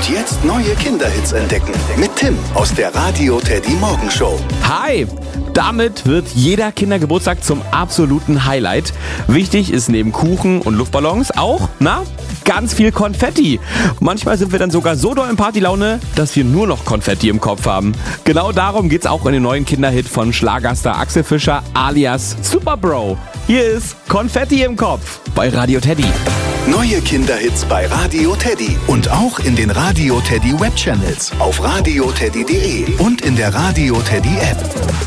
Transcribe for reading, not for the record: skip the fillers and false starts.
Und jetzt neue Kinderhits entdecken mit Tim aus der Radio Teddy Morgenshow. Hi! Damit wird jeder Kindergeburtstag zum absoluten Highlight. Wichtig ist neben Kuchen und Luftballons auch, ganz viel Konfetti. Manchmal sind wir dann sogar so doll in Partylaune, dass wir nur noch Konfetti im Kopf haben. Genau darum geht's auch in den neuen Kinderhit von Schlagerstar Axel Fischer alias Super Bro. Hier ist Konfetti im Kopf bei Radio Teddy. Neue Kinderhits bei Radio Teddy und auch in den Radio Teddy Webchannels auf radioteddy.de und in der Radio Teddy App.